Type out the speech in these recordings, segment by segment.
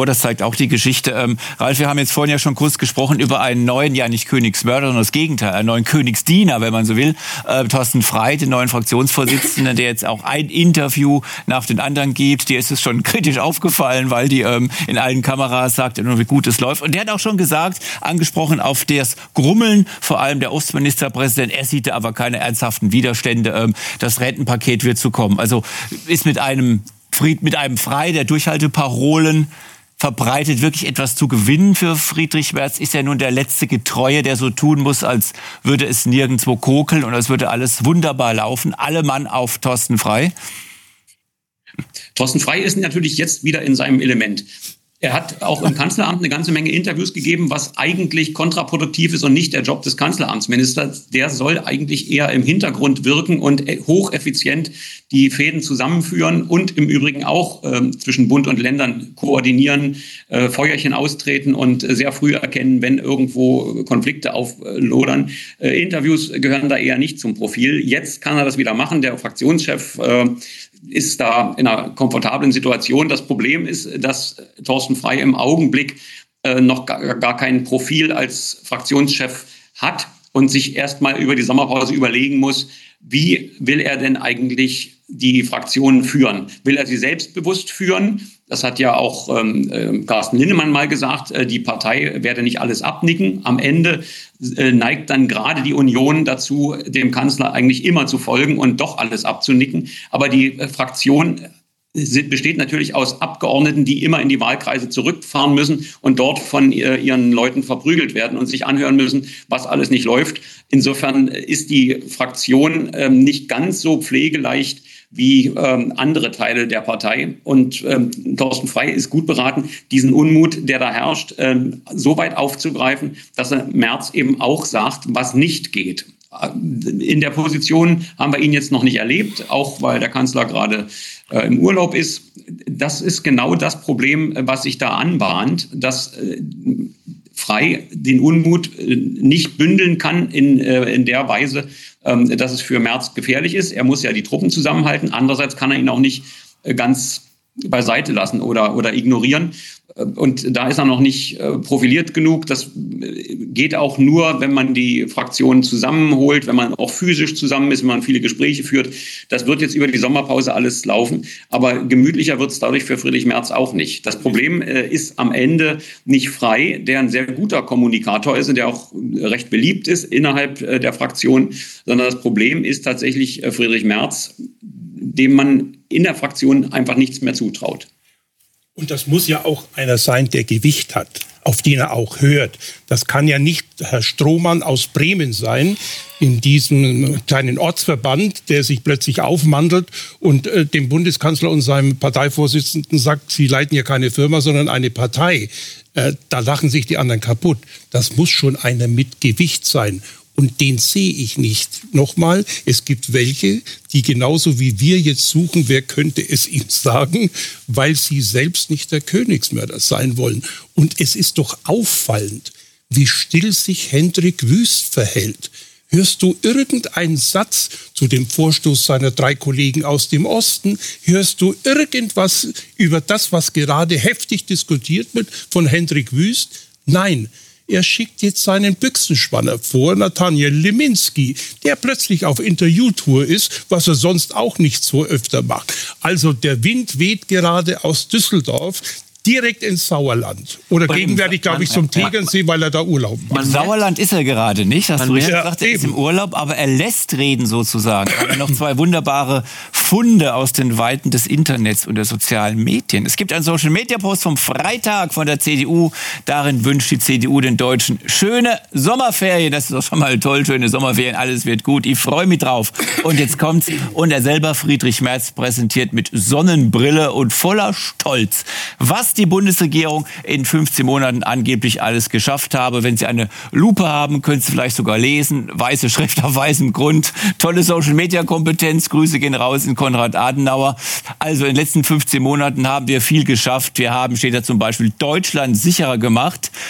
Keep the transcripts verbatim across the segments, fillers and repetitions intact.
vor, das zeigt auch die Geschichte. Ähm, Ralf, wir haben jetzt vorhin ja schon kurz gesprochen über einen neuen, ja nicht Königsmörder, sondern das Gegenteil, einen neuen Königsdiener, wenn man so will, äh, Thorsten Frey, den neuen Fraktionsvorsitzenden, der jetzt auch ein Interview nach den anderen gibt. Dir ist es schon kritisch aufgefallen, weil die ähm, in allen Kameras sagt, wie gut es läuft. Und der hat auch schon gesagt, angesprochen auf das Grummeln, vor allem der Ostministerpräsident, er sieht da aber keine ernsthaften Widerstände. Ähm, das Rentenpaket wird zu kommen. Also ist mit einem Fried, mit einem Frey, der Durchhalteparolen verbreitet, wirklich etwas zu gewinnen für Friedrich Merz? Ist er nun der letzte Getreue, der so tun muss, als würde es nirgendwo kokeln und als würde alles wunderbar laufen? Alle Mann auf Thorsten Frey? Thorsten Frey ist natürlich jetzt wieder in seinem Element. Er hat auch im Kanzleramt eine ganze Menge Interviews gegeben, was eigentlich kontraproduktiv ist und nicht der Job des Kanzleramtsministers. Der soll eigentlich eher im Hintergrund wirken und hocheffizient die Fäden zusammenführen und im Übrigen auch äh, zwischen Bund und Ländern koordinieren, äh, Feuerchen austreten und äh, sehr früh erkennen, wenn irgendwo Konflikte auflodern. Äh, Interviews gehören da eher nicht zum Profil. Jetzt kann er das wieder machen. Der Fraktionschef äh, ist da in einer komfortablen Situation. Das Problem ist, dass Thorsten Frey im Augenblick äh, noch gar, gar kein Profil als Fraktionschef hat und sich erst mal über die Sommerpause überlegen muss, wie will er denn eigentlich die Fraktionen führen? Will er sie selbstbewusst führen? Das hat ja auch ähm, äh, Carsten Linnemann mal gesagt, äh, die Partei werde nicht alles abnicken. Am Ende äh, neigt dann gerade die Union dazu, dem Kanzler eigentlich immer zu folgen und doch alles abzunicken. Aber die äh, Fraktion besteht natürlich aus Abgeordneten, die immer in die Wahlkreise zurückfahren müssen und dort von ihren Leuten verprügelt werden und sich anhören müssen, was alles nicht läuft. Insofern ist die Fraktion ähm, nicht ganz so pflegeleicht wie ähm, andere Teile der Partei. Und ähm, Thorsten Frey ist gut beraten, diesen Unmut, der da herrscht, ähm, so weit aufzugreifen, dass er Merz eben auch sagt, was nicht geht. In der Position haben wir ihn jetzt noch nicht erlebt, auch weil der Kanzler gerade äh, im Urlaub ist. Das ist genau das Problem, was sich da anbahnt, dass äh, Frey den Unmut äh, nicht bündeln kann in, äh, in der Weise, äh, dass es für Merz gefährlich ist. Er muss ja die Truppen zusammenhalten. Andererseits kann er ihn auch nicht äh, ganz beiseite lassen oder, oder ignorieren. Und da ist er noch nicht äh, profiliert genug. Das geht auch nur, wenn man die Fraktionen zusammenholt, wenn man auch physisch zusammen ist, wenn man viele Gespräche führt. Das wird jetzt über die Sommerpause alles laufen. Aber gemütlicher wird es dadurch für Friedrich Merz auch nicht. Das Problem äh, ist am Ende nicht Frey, der ein sehr guter Kommunikator ist und der auch recht beliebt ist innerhalb äh, der Fraktion, sondern das Problem ist tatsächlich äh, Friedrich Merz, dem man in der Fraktion einfach nichts mehr zutraut. Und das muss ja auch einer sein, der Gewicht hat, auf den er auch hört. Das kann ja nicht Herr Strohmann aus Bremen sein, in diesem kleinen Ortsverband, der sich plötzlich aufmantelt und äh, dem Bundeskanzler und seinem Parteivorsitzenden sagt, Sie leiten ja keine Firma, sondern eine Partei. Äh, da lachen sich die anderen kaputt. Das muss schon einer mit Gewicht sein. Und den sehe ich nicht. Nochmal, es gibt welche, die genauso wie wir jetzt suchen, wer könnte es ihm sagen, weil sie selbst nicht der Königsmörder sein wollen. Und es ist doch auffallend, wie still sich Hendrik Wüst verhält. Hörst du irgendeinen Satz zu dem Vorstoß seiner drei Kollegen aus dem Osten? Hörst du irgendwas über das, was gerade heftig diskutiert wird von Hendrik Wüst? Nein. Er schickt jetzt seinen Büchsenspanner vor, Nathaniel Leminski, der plötzlich auf Interviewtour ist, was er sonst auch nicht so öfter macht. Also der Wind weht gerade aus Düsseldorf direkt ins Sauerland. Oder Und gegenwärtig, glaube ich, zum Tegernsee, weil er da Urlaub macht. Im Sauerland ist er gerade nicht, hast du richtig ja, gesagt, er ist eben. im Urlaub, aber er lässt reden sozusagen. Er hat noch zwei wunderbare Funde aus den Weiten des Internets und der sozialen Medien. Es gibt einen Social-Media-Post vom Freitag von der C D U. Darin wünscht die C D U den Deutschen schöne Sommerferien. Das ist doch schon mal toll, schöne Sommerferien, alles wird gut. Ich freue mich drauf. Und jetzt kommt's. Und er selber, Friedrich Merz, präsentiert mit Sonnenbrille und voller Stolz, was die Bundesregierung in fünfzehn Monaten angeblich alles geschafft habe. Wenn Sie eine Lupe haben, können Sie vielleicht sogar lesen. Weiße Schrift auf weißem Grund. Tolle Social-Media-Kompetenz. Grüße gehen raus in Konrad Adenauer. Also in den letzten fünfzehn Monaten haben wir viel geschafft. Wir haben, steht da zum Beispiel, Deutschland sicherer gemacht.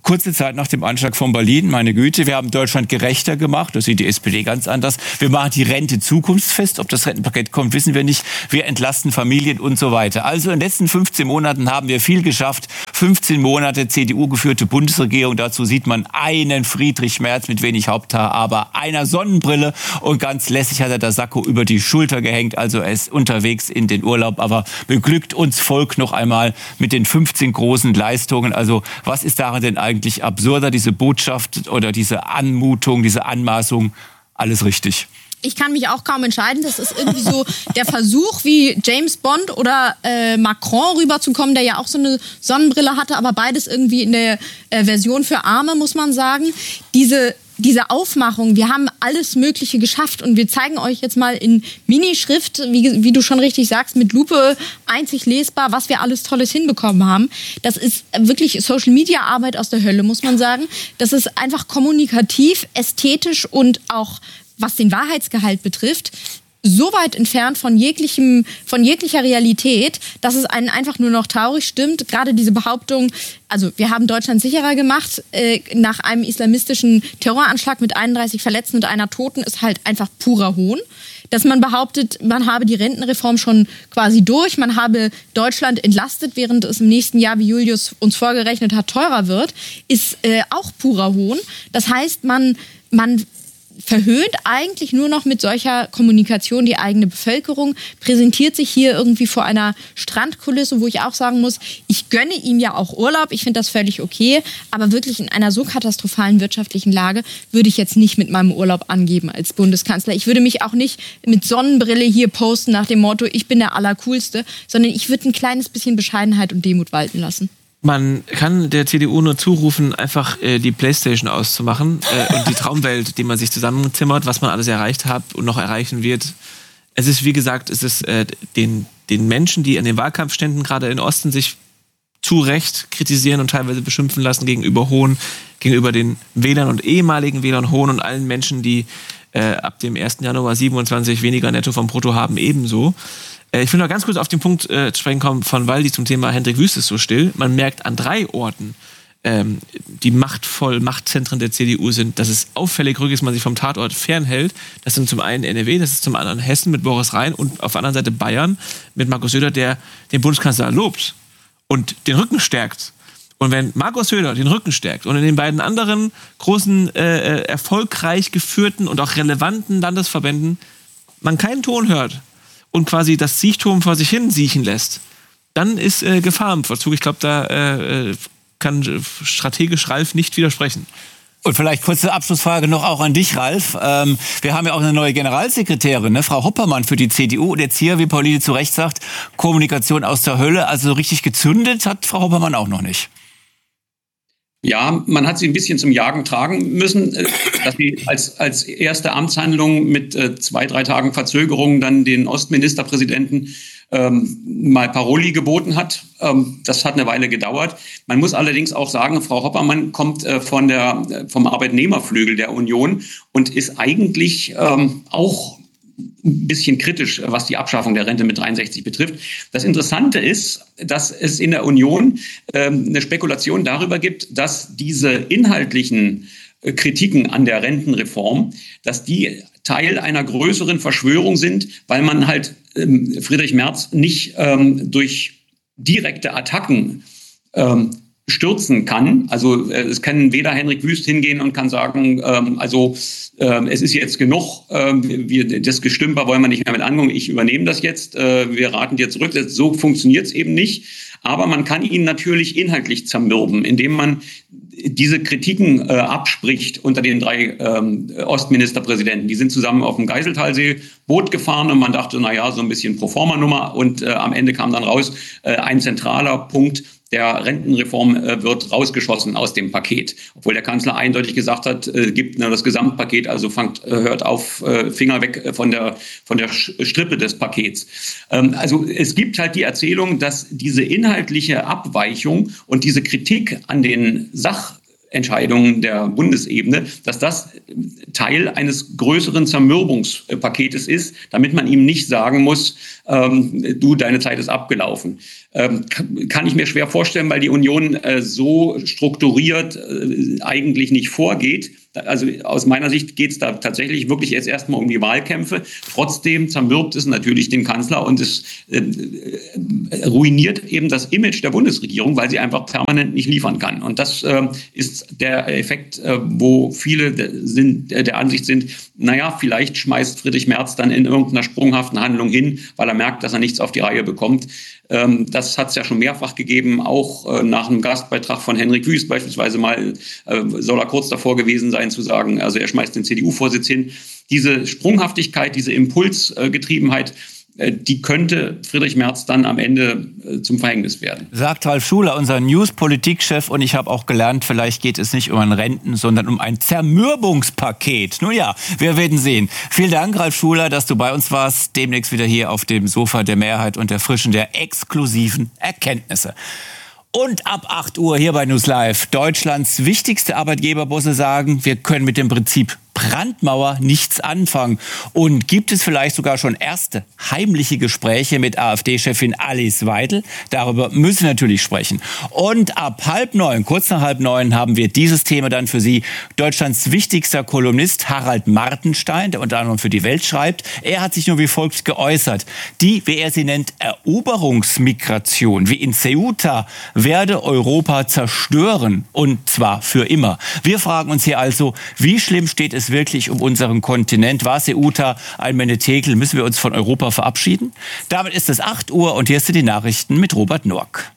kurze Zeit nach dem Anschlag von Berlin, meine Güte, wir haben Deutschland gerechter gemacht, das sieht die S P D ganz anders. Wir machen die Rente zukunftsfest, ob das Rentenpaket kommt, wissen wir nicht. Wir entlasten Familien und so weiter. Also in den letzten fünfzehn Monaten haben wir viel geschafft. fünfzehn Monate C D U-geführte Bundesregierung, dazu sieht man einen Friedrich Merz mit wenig Haupthaar, aber einer Sonnenbrille und ganz lässig hat er das Sakko über die Schulter gehängt, also er ist unterwegs in den Urlaub, aber beglückt uns Volk noch einmal mit den fünfzehn großen Leistungen. Also was ist daran denn eigentlich absurder, diese Botschaft oder diese Anmutung, diese Anmaßung? Alles richtig. Ich kann mich auch kaum entscheiden. Das ist irgendwie so der Versuch, wie James Bond oder äh, Macron rüberzukommen, der ja auch so eine Sonnenbrille hatte, aber beides irgendwie in der äh, Version für Arme, muss man sagen. Diese Diese Aufmachung, wir haben alles Mögliche geschafft und wir zeigen euch jetzt mal in Minischrift, wie, wie du schon richtig sagst, mit Lupe einzig lesbar, was wir alles Tolles hinbekommen haben. Das ist wirklich Social-Media-Arbeit aus der Hölle, muss man sagen. Das ist einfach kommunikativ, ästhetisch und auch, was den Wahrheitsgehalt betrifft, so weit entfernt von jeglichem, von jeglicher Realität, dass es einen einfach nur noch traurig stimmt. Gerade diese Behauptung, also wir haben Deutschland sicherer gemacht, äh, nach einem islamistischen Terroranschlag mit einunddreißig Verletzten und einer Toten, ist halt einfach purer Hohn. Dass man behauptet, man habe die Rentenreform schon quasi durch, man habe Deutschland entlastet, während es im nächsten Jahr, wie Julius uns vorgerechnet hat, teurer wird, ist äh, auch purer Hohn. Das heißt, man, man verhöhnt eigentlich nur noch mit solcher Kommunikation die eigene Bevölkerung, präsentiert sich hier irgendwie vor einer Strandkulisse, wo ich auch sagen muss, ich gönne ihm ja auch Urlaub, ich finde das völlig okay, aber wirklich in einer so katastrophalen wirtschaftlichen Lage würde ich jetzt nicht mit meinem Urlaub angeben als Bundeskanzler. Ich würde mich auch nicht mit Sonnenbrille hier posten nach dem Motto, ich bin der Allercoolste, sondern ich würde ein kleines bisschen Bescheidenheit und Demut walten lassen. Man kann der C D U nur zurufen, einfach äh, die Playstation auszumachen äh, und die Traumwelt, die man sich zusammenzimmert, was man alles erreicht hat und noch erreichen wird. Es ist, wie gesagt, es ist äh, den, den Menschen, die an den Wahlkampfständen gerade im Osten sich zu Recht kritisieren und teilweise beschimpfen lassen gegenüber Hohn, gegenüber den Wählern und ehemaligen Wählern Hohn und allen Menschen, die äh, ab dem ersten Januar siebenundzwanzig weniger netto vom Brutto haben, ebenso. Ich will noch ganz kurz auf den Punkt äh, zu sprechen kommen von Waldi zum Thema Hendrik Wüst ist so still. Man merkt an drei Orten, ähm, die machtvoll Machtzentren der C D U sind, dass es auffällig rück ist, man sich vom Tatort fernhält. Das sind zum einen N R W, das ist zum anderen Hessen mit Boris Rhein und auf der anderen Seite Bayern mit Markus Söder, der den Bundeskanzler lobt und den Rücken stärkt. Und wenn Markus Söder den Rücken stärkt und in den beiden anderen großen, äh, erfolgreich geführten und auch relevanten Landesverbänden man keinen Ton hört, und quasi das Siechtum vor sich hin siechen lässt, dann ist äh, Gefahr im Verzug. Ich glaube, da äh, kann strategisch Ralf nicht widersprechen. Und vielleicht kurze Abschlussfrage noch auch an dich, Ralf. Ähm, wir haben ja auch eine neue Generalsekretärin, ne? Frau Hoppermann für die C D U. Und jetzt hier, wie Pauline zu Recht sagt, Kommunikation aus der Hölle. Also richtig gezündet hat Frau Hoppermann auch noch nicht. Ja, man hat sie ein bisschen zum Jagen tragen müssen, dass sie als, als erste Amtshandlung mit äh, zwei, drei Tagen Verzögerung dann den Ostministerpräsidenten ähm, mal Paroli geboten hat. Ähm, das hat eine Weile gedauert. Man muss allerdings auch sagen, Frau Hoppermann kommt äh, von der, vom Arbeitnehmerflügel der Union und ist eigentlich ähm, auch ein bisschen kritisch, was die Abschaffung der Rente mit dreiundsechzig betrifft. Das Interessante ist, dass es in der Union ähm, eine Spekulation darüber gibt, dass diese inhaltlichen äh, Kritiken an der Rentenreform, dass die Teil einer größeren Verschwörung sind, weil man halt ähm, Friedrich Merz nicht ähm, durch direkte Attacken ähm, stürzen kann. Also äh, es kann weder Hendrik Wüst hingehen und kann sagen, ähm, also äh, es ist jetzt genug, äh, wir, das Gestümper wollen wir nicht mehr mit angehen, ich übernehme das jetzt, äh, wir raten dir zurück. Das, so funktioniert es eben nicht. Aber man kann ihn natürlich inhaltlich zermürben, indem man diese Kritiken äh, abspricht unter den drei ähm, Ostministerpräsidenten. Die sind zusammen auf dem Geiseltalsee Boot gefahren und man dachte, na ja, so ein bisschen Proforma-Nummer. Und äh, am Ende kam dann raus, äh, ein zentraler Punkt der Rentenreform äh, wird rausgeschossen aus dem Paket. Obwohl der Kanzler eindeutig gesagt hat, äh, gibt ne, das Gesamtpaket, also fangt, äh, hört auf, äh, Finger weg von der, von der Strippe des Pakets. Ähm, also es gibt halt die Erzählung, dass diese inhaltliche Abweichung und diese Kritik an den Sach Entscheidungen der Bundesebene, dass das Teil eines größeren Zermürbungspaketes ist, damit man ihm nicht sagen muss, ähm, du, deine Zeit ist abgelaufen. Ähm, kann ich mir schwer vorstellen, weil die Union äh, so strukturiert äh, eigentlich nicht vorgeht. Also aus meiner Sicht geht es da tatsächlich wirklich jetzt erstmal um die Wahlkämpfe. Trotzdem zermürbt es natürlich den Kanzler und es äh, ruiniert eben das Image der Bundesregierung, weil sie einfach permanent nicht liefern kann. Und das äh, ist der Effekt, äh, wo viele de, sind, äh, der Ansicht sind, naja, vielleicht schmeißt Friedrich Merz dann in irgendeiner sprunghaften Handlung hin, weil er merkt, dass er nichts auf die Reihe bekommt. Ähm, das hat es ja schon mehrfach gegeben, auch äh, nach einem Gastbeitrag von Henrik Wüst beispielsweise mal, äh, soll er kurz davor gewesen sein zu sagen, also er schmeißt den C D U-Vorsitz hin. Diese Sprunghaftigkeit, diese Impulsgetriebenheit, äh, die könnte Friedrich Merz dann am Ende äh, zum Verhängnis werden. Sagt Ralf Schuler, unser News-Politikchef, und ich habe auch gelernt, vielleicht geht es nicht um ein Renten, sondern um ein Zermürbungspaket. Nun ja, wir werden sehen. Vielen Dank, Ralf Schuler, dass du bei uns warst. Demnächst wieder hier auf dem Sofa der Mehrheit und der Frischen der exklusiven Erkenntnisse. Und ab acht Uhr hier bei News Live. Deutschlands wichtigste Arbeitgeberbosse sagen, wir können mit dem Prinzip Brandmauer nichts anfangen. Und gibt es vielleicht sogar schon erste heimliche Gespräche mit AfD-Chefin Alice Weidel? Darüber müssen wir natürlich sprechen. Und ab halb neun, kurz nach halb neun, haben wir dieses Thema dann für Sie. Deutschlands wichtigster Kolumnist Harald Martenstein, der unter anderem für die Welt schreibt. Er hat sich nur wie folgt geäußert. Die, wie er sie nennt, Eroberungsmigration, wie in Ceuta, werde Europa zerstören. Und zwar für immer. Wir fragen uns hier also, wie schlimm steht es wirklich um unseren Kontinent? War Ceuta ein Menetekel? Müssen wir uns von Europa verabschieden? Damit ist es acht Uhr und hier sind die Nachrichten mit Robert Noack.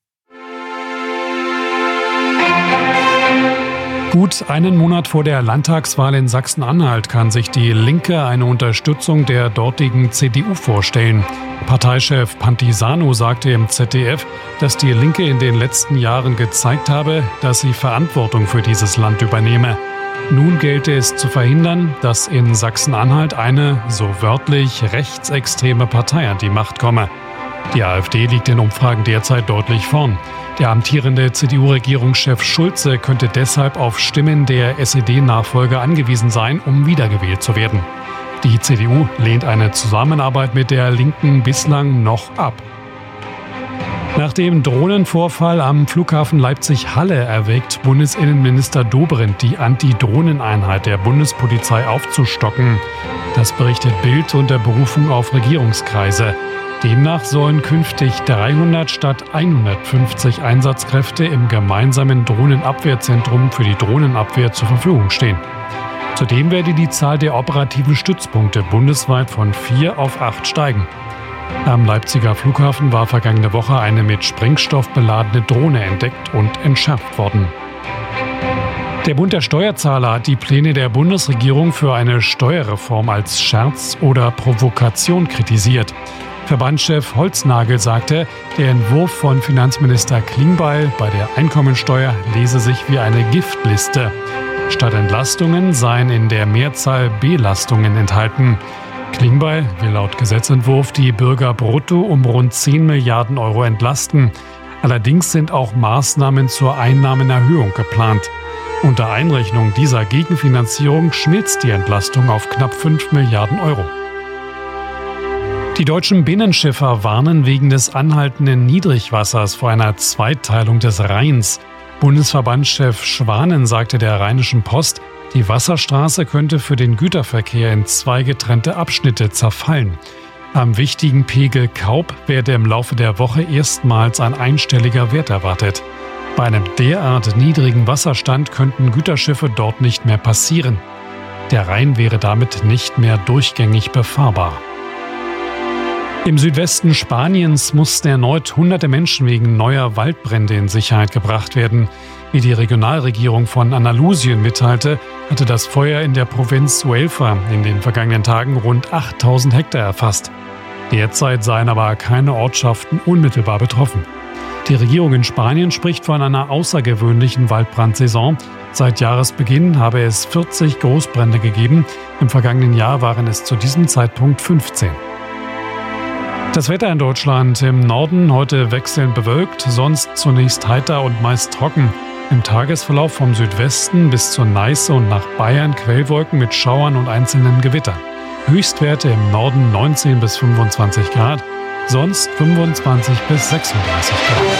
Gut einen Monat vor der Landtagswahl in Sachsen-Anhalt kann sich die Linke eine Unterstützung der dortigen C D U vorstellen. Parteichef Pantisano sagte im Z D F, dass die Linke in den letzten Jahren gezeigt habe, dass sie Verantwortung für dieses Land übernehme. Nun gelte es zu verhindern, dass in Sachsen-Anhalt eine, so wörtlich, rechtsextreme Partei an die Macht komme. Die AfD liegt in Umfragen derzeit deutlich vorn. Der amtierende C D U-Regierungschef Schulze könnte deshalb auf Stimmen der S E D-Nachfolger angewiesen sein, um wiedergewählt zu werden. Die C D U lehnt eine Zusammenarbeit mit der Linken bislang noch ab. Nach dem Drohnenvorfall am Flughafen Leipzig-Halle erwägt Bundesinnenminister Dobrindt, die Anti-Drohnen-Einheit der Bundespolizei aufzustocken. Das berichtet Bild unter Berufung auf Regierungskreise. Demnach sollen künftig dreihundert statt hundertfünfzig Einsatzkräfte im gemeinsamen Drohnenabwehrzentrum für die Drohnenabwehr zur Verfügung stehen. Zudem werde die Zahl der operativen Stützpunkte bundesweit von vier auf acht steigen. Am Leipziger Flughafen war vergangene Woche eine mit Sprengstoff beladene Drohne entdeckt und entschärft worden. Der Bund der Steuerzahler hat die Pläne der Bundesregierung für eine Steuerreform als Scherz oder Provokation kritisiert. Verbandschef Holznagel sagte, der Entwurf von Finanzminister Klingbeil bei der Einkommensteuer lese sich wie eine Giftliste. Statt Entlastungen seien in der Mehrzahl Belastungen enthalten. Klingbeil will laut Gesetzentwurf die Bürger brutto um rund zehn Milliarden Euro entlasten. Allerdings sind auch Maßnahmen zur Einnahmenerhöhung geplant. Unter Einrechnung dieser Gegenfinanzierung schmilzt die Entlastung auf knapp fünf Milliarden Euro. Die deutschen Binnenschiffer warnen wegen des anhaltenden Niedrigwassers vor einer Zweiteilung des Rheins. Bundesverbandschef Schwanen sagte der Rheinischen Post, die Wasserstraße könnte für den Güterverkehr in zwei getrennte Abschnitte zerfallen. Am wichtigen Pegel Kaub werde im Laufe der Woche erstmals ein einstelliger Wert erwartet. Bei einem derart niedrigen Wasserstand könnten Güterschiffe dort nicht mehr passieren. Der Rhein wäre damit nicht mehr durchgängig befahrbar. Im Südwesten Spaniens mussten erneut hunderte Menschen wegen neuer Waldbrände in Sicherheit gebracht werden. Wie die Regionalregierung von Andalusien mitteilte, hatte das Feuer in der Provinz Huelva in den vergangenen Tagen rund achttausend Hektar erfasst. Derzeit seien aber keine Ortschaften unmittelbar betroffen. Die Regierung in Spanien spricht von einer außergewöhnlichen Waldbrandsaison. Seit Jahresbeginn habe es vierzig Großbrände gegeben. Im vergangenen Jahr waren es zu diesem Zeitpunkt fünfzehn. Das Wetter in Deutschland: im Norden heute wechselnd bewölkt, sonst zunächst heiter und meist trocken. Im Tagesverlauf vom Südwesten bis zur Neiße und nach Bayern Quellwolken mit Schauern und einzelnen Gewittern. Höchstwerte im Norden neunzehn bis fünfundzwanzig Grad, sonst fünfundzwanzig bis sechsunddreißig Grad.